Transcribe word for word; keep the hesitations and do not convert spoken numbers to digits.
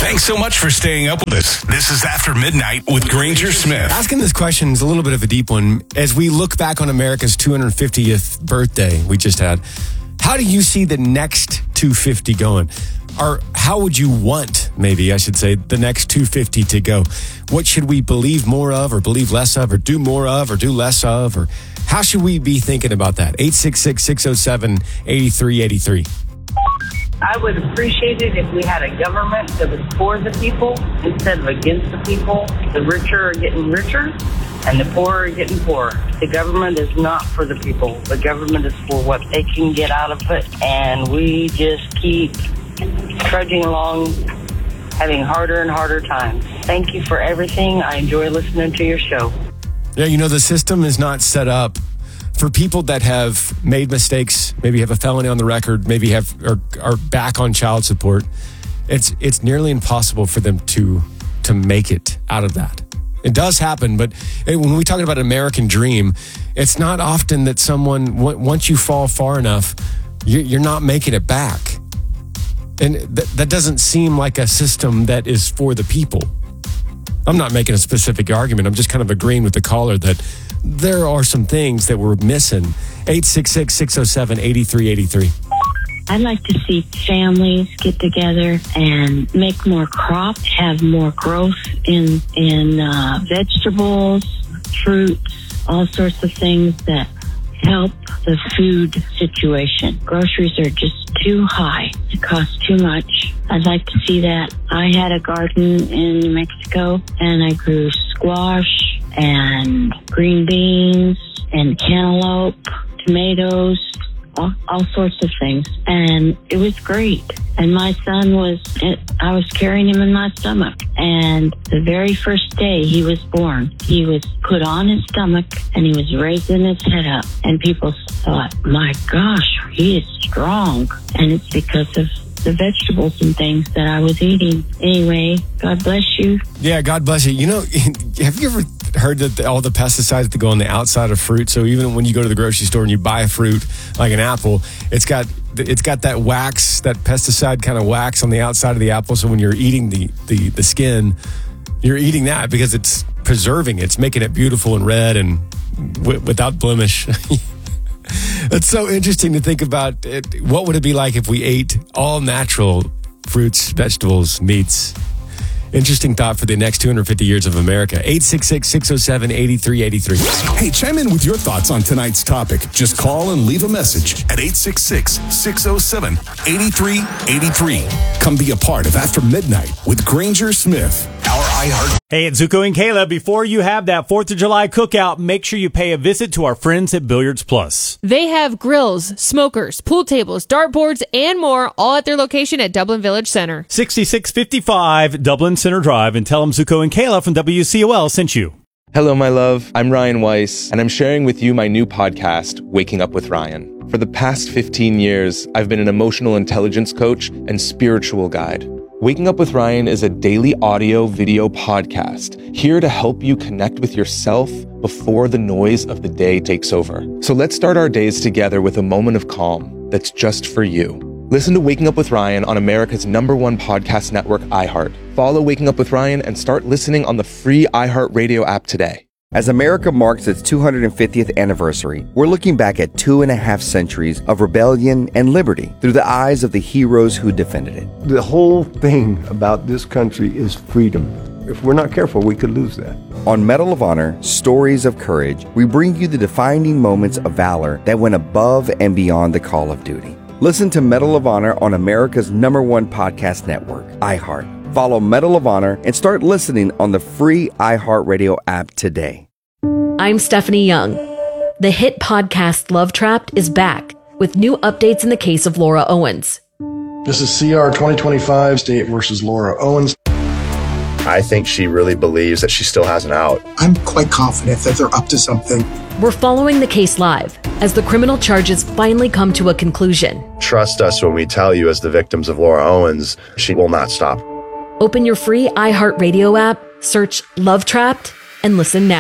Thanks so much for staying up with us. This is After Midnight with Granger Smith. Asking this question is a little bit of a deep one. As we look back on America's two hundred fiftieth birthday we just had, how do you see the next two hundred fifty going? Or how would you want, maybe I should say, the next two hundred fifty to go? What should we believe more of or believe less of or do more of or do less of? Or how should we be thinking about that? eight six six, six oh seven, eight three eight three. I would appreciate it if we had a government that was for the people instead of against the people. The richer are getting richer and the poor are getting poorer. The government is not for the people. The government is for what they can get out of it. And we just keep trudging along, having harder and harder times. Thank you for everything. I enjoy listening to your show. Yeah, you know, the system is not set up for people that have made mistakes, maybe have a felony on the record, maybe have are, are back on child support. It's it's nearly impossible for them to to make it out of that. It does happen, but when we talk about an American dream, it's not often that someone, once you fall far enough, you're not making it back. And th- that doesn't seem like a system that is for the people. I'm not making a specific argument. I'm just kind of agreeing with the caller that there are some things that we're missing. eight six six, six oh seven, eight three eight three. I'd like to see families get together and make more crops, have more growth in in uh, vegetables, fruits, all sorts of things that help the food situation. Groceries are just too high. It costs too much. I'd like to see that. I had a garden in New Mexico, and I grew squash and green beans and cantaloupe, tomatoes, all, all sorts of things. And it was great. And my son was, I was carrying him in my stomach. And the very first day he was born, he was put on his stomach and he was raising his head up. And people thought, my gosh, he is strong. And it's because of the vegetables and things that I was eating. Anyway, God bless you. Yeah, God bless you. You know, have you ever heard that all the pesticides that go on the outside of fruit? So even when you go to the grocery store and you buy a fruit like an apple, it's got it's got that wax, that pesticide kind of wax on the outside of the apple. So when you're eating the the, the skin, you're eating that because it's preserving it. It's making it beautiful and red and w- without blemish. It's so interesting to think about it. What would it be like if we ate all natural fruits, vegetables, meats? Interesting thought for the next two hundred fifty years of America. eight six six, six oh seven, eight three eight three. Hey, chime in with your thoughts on tonight's topic. Just call and leave a message at eight six six, six oh seven, eight three eight three. Come be a part of After Midnight with Granger Smith. Our iHeart. Hey, it's Zuko and Kayla. Before you have that fourth of July cookout, make sure you pay a visit to our friends at Billiards Plus. They have grills, smokers, pool tables, dartboards, and more, all at their location at Dublin Village Center. sixty-six fifty-five Dublin Center Drive, and tell them Zuko and Kayla from W C O L sent you. Hello, my love. I'm Ryan Weiss, and I'm sharing with you my new podcast, Waking Up with Ryan. For the past fifteen years, I've been an emotional intelligence coach and spiritual guide. Waking Up with Ryan is a daily audio video podcast here to help you connect with yourself before the noise of the day takes over. So let's start our days together with a moment of calm that's just for you. Listen to Waking Up with Ryan on America's number one podcast network, iHeart. Follow Waking Up with Ryan and start listening on the free iHeart Radio app today. As America marks its two hundred fiftieth anniversary, we're looking back at two and a half centuries of rebellion and liberty through the eyes of the heroes who defended it. The whole thing about this country is freedom. If we're not careful, we could lose that. On Medal of Honor, Stories of Courage, we bring you the defining moments of valor that went above and beyond the call of duty. Listen to Medal of Honor on America's number one podcast network, iHeart. Follow Medal of Honor and start listening on the free iHeartRadio app today. I'm Stephanie Young. The hit podcast Love Trapped is back with new updates in the case of Laura Owens. This is C R twenty twenty-five State versus Laura Owens. I think she really believes that she still has an out. I'm quite confident that they're up to something. We're following the case live as the criminal charges finally come to a conclusion. Trust us when we tell you, as the victims of Laura Owens, she will not stop. Open your free iHeartRadio app, search Love Trapped, and listen now.